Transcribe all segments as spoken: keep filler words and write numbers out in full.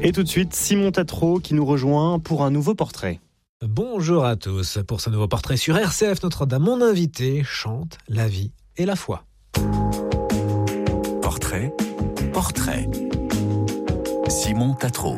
Et tout de suite, Simon Tatro qui nous rejoint pour un nouveau portrait. Bonjour à tous. Pour ce nouveau portrait sur R C F Notre-Dame, mon invité chante la vie et la foi. Portrait, portrait. Simon Tatro.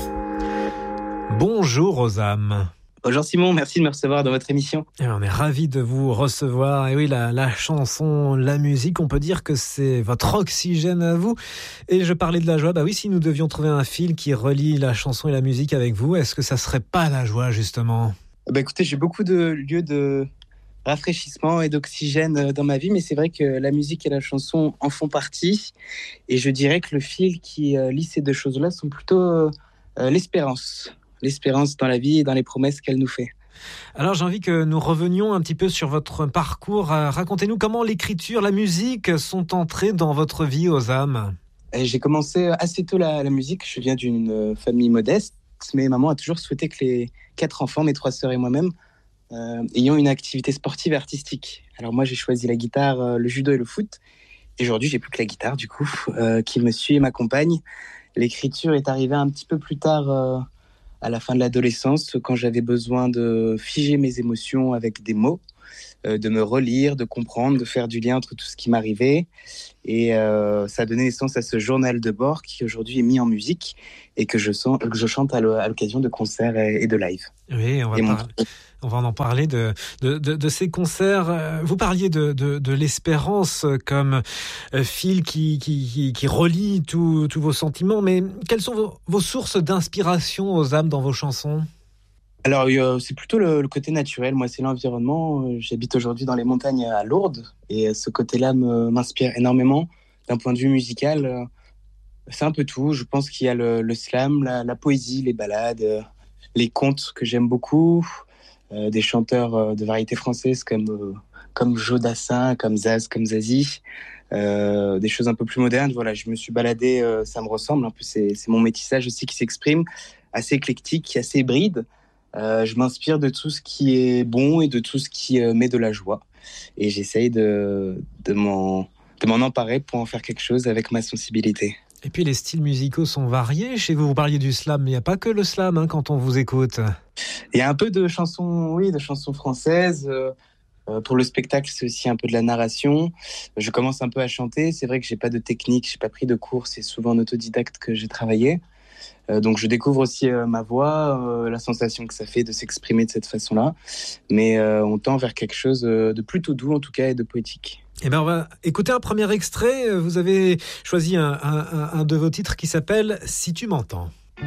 Bonjour aux âmes. Bonjour Simon, merci de me recevoir dans votre émission. Et on est ravis de vous recevoir. Et oui, la, la chanson, la musique, on peut dire que c'est votre oxygène à vous. Et je parlais de la joie. Bah oui, si nous devions trouver un fil qui relie la chanson et la musique avec vous, est-ce que ça serait pas la joie justement ? Bah écoutez, j'ai beaucoup de lieux de rafraîchissement et d'oxygène dans ma vie, mais c'est vrai que la musique et la chanson en font partie. Et je dirais que le fil qui lie ces deux choses-là sont plutôt euh, l'espérance. L'espérance dans la vie et dans les promesses qu'elle nous fait. Alors j'ai envie que nous revenions un petit peu sur votre parcours. Racontez-nous comment l'écriture, la musique sont entrées dans votre vie aux âmes. Et j'ai commencé assez tôt la, la musique. Je viens d'une famille modeste, mais maman a toujours souhaité que les quatre enfants, mes trois sœurs et moi-même, euh, ayons une activité sportive et artistique. Alors moi j'ai choisi la guitare, le judo et le foot. Et aujourd'hui j'ai plus que la guitare du coup, euh, qui me suit et m'accompagne. L'écriture est arrivée un petit peu plus tard, euh, à la fin de l'adolescence, quand j'avais besoin de figer mes émotions avec des mots, euh, de me relire, de comprendre, de faire du lien entre tout ce qui m'arrivait. Et euh, ça a donné naissance à ce journal de bord qui aujourd'hui est mis en musique et que je, sens, que je chante à l'occasion de concerts et, et de live. Oui, on va, par... on va en parler de, de, de, de ces concerts. Vous parliez de, de, de l'espérance comme fil qui, qui, qui, qui relie tous vos sentiments, mais quelles sont vos, vos sources d'inspiration aux âmes dans vos chansons ? Alors, euh, c'est plutôt le, le côté naturel. Moi, c'est l'environnement. J'habite aujourd'hui dans les montagnes à Lourdes et ce côté-là me, m'inspire énormément. D'un point de vue musical, euh, c'est un peu tout. Je pense qu'il y a le, le slam, la, la poésie, les ballades, euh, les contes que j'aime beaucoup, euh, des chanteurs euh, de variété française comme, euh, comme Joe Dassin, comme Zaz, comme Zazie, euh, des choses un peu plus modernes. Voilà, je me suis baladé, euh, ça me ressemble. Un peu, c'est, c'est mon métissage aussi qui s'exprime, assez éclectique, assez hybride. Euh, je m'inspire de tout ce qui est bon et de tout ce qui euh, met de la joie. Et j'essaye de, de, m'en, de m'en emparer pour en faire quelque chose avec ma sensibilité. Et puis les styles musicaux sont variés chez vous. Vous parliez du slam, mais il n'y a pas que le slam hein, quand on vous écoute. Il y a un peu de chansons, oui, de chansons françaises. Euh, pour le spectacle, c'est aussi un peu de la narration. Je commence un peu à chanter. C'est vrai que j'ai pas de technique, j'ai pas pris de cours. C'est souvent en autodidacte que j'ai travaillé. Euh, donc je découvre aussi euh, ma voix, euh, la sensation que ça fait de s'exprimer de cette façon-là. Mais euh, on tend vers quelque chose de plutôt doux en tout cas et de poétique. Eh bien, on va écouter un premier extrait. Vous avez choisi un, un, un de vos titres qui s'appelle « Si tu m'entends ».